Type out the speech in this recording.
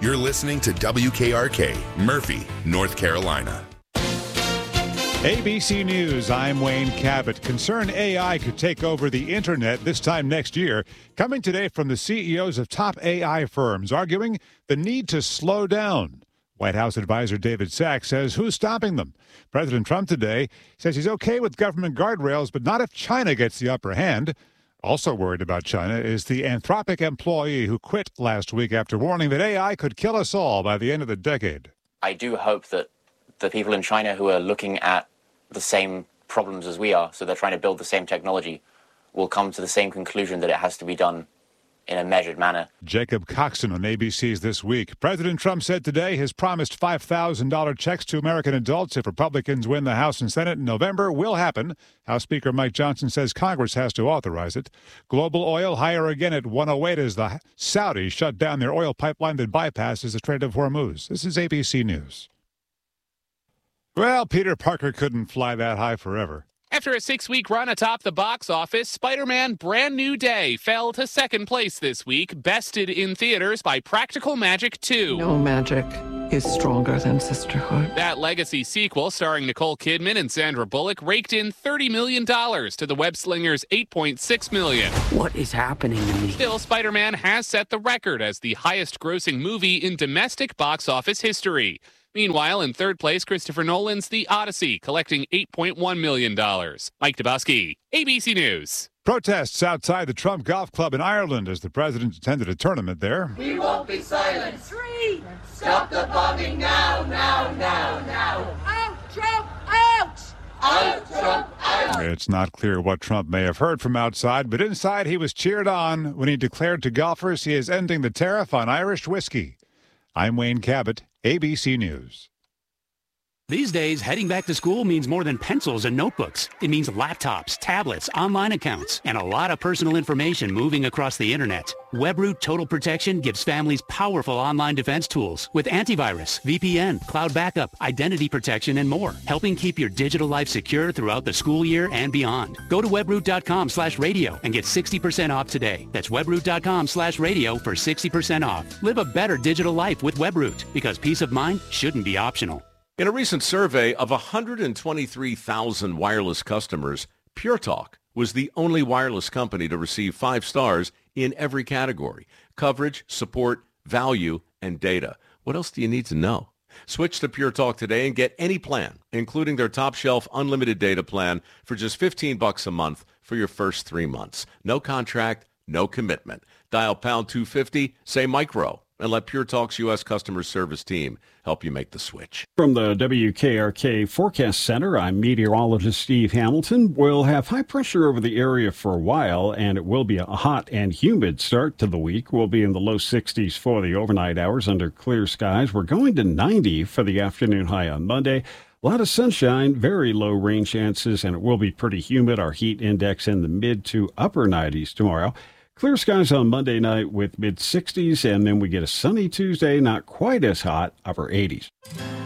You're listening to WKRK, Murphy, North Carolina. ABC News, I'm Wayne Cabot. Concerned AI could take over the internet this time next year. Coming today from the CEOs of top AI firms, arguing the need to slow down. White House advisor David Sachs says who's stopping them? President Trump today says he's okay with government guardrails, but not if China gets the upper hand. Also worried about China is the Anthropic employee who quit last week after warning that AI could kill us all by the end of the decade. I do hope that the people in China who are looking at the same problems as we are, so they're trying to build the same technology, will come to the same conclusion that it has to be done in a measured manner. Jacob Coxon on ABC's This Week. President Trump said today his promised $5,000 checks to American adults if Republicans win the House and Senate in November will happen. House Speaker Mike Johnson says Congress has to authorize it. Global oil higher again at 108 as the Saudis shut down their oil pipeline that bypasses the Strait of Hormuz. This is ABC News. Well, Peter Parker couldn't fly that high forever. After a 6-week run atop the box office, Spider-Man Brand New Day fell to second place this week, bested in theaters by Practical Magic 2. No magic is stronger than sisterhood. That legacy sequel, starring Nicole Kidman and Sandra Bullock, raked in $30 million to the web-slinger's $8.6 million. What is happening to me? Still, Spider-Man has set the record as the highest-grossing movie in domestic box office history. Meanwhile, in third place, Christopher Nolan's The Odyssey, collecting $8.1 million. Mike Dabowski, ABC News. Protests outside the Trump Golf Club in Ireland as the president attended a tournament there. We won't be silent. 3. Stop the bombing now, now, now, now. Out, Trump, out! Out, Trump, out! It's not clear what Trump may have heard from outside, but inside he was cheered on when he declared to golfers he is ending the tariff on Irish whiskey. I'm Wayne Cabot, ABC News. These days, heading back to school means more than pencils and notebooks. It means laptops, tablets, online accounts, and a lot of personal information moving across the internet. WebRoot Total Protection gives families powerful online defense tools with antivirus, VPN, cloud backup, identity protection, and more, helping keep your digital life secure throughout the school year and beyond. Go to webroot.com/radio and get 60% off today. That's webroot.com/radio for 60% off. Live a better digital life with WebRoot, because peace of mind shouldn't be optional. In a recent survey of 123,000 wireless customers, Pure Talk was the only wireless company to receive 5 stars in every category: coverage, support, value, and data. What else do you need to know? Switch to Pure Talk today and get any plan, including their top shelf unlimited data plan, for just $15 a month for your first 3 months. No contract, no commitment. Dial pound 250, say micro, and let Pure Talk's U.S. customer service team help you make the switch. From the WKRK Forecast Center, I'm meteorologist Steve Hamilton. We'll have high pressure over the area for a while, and it will be a hot and humid start to the week. We'll be in the low 60s for the overnight hours under clear skies. We're going to 90 for the afternoon high on Monday. A lot of sunshine, very low rain chances, and it will be pretty humid. Our heat index in the mid to upper 90s tomorrow. Clear skies on Monday night with mid-60s, and then we get a sunny Tuesday, not quite as hot, upper 80s.